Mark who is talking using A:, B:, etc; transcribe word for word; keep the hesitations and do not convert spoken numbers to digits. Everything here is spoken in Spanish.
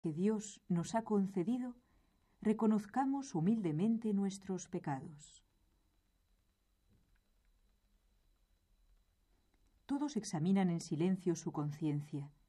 A: que Dios nos ha concedido, reconozcamos humildemente nuestros pecados. Todos examinan en silencio su conciencia.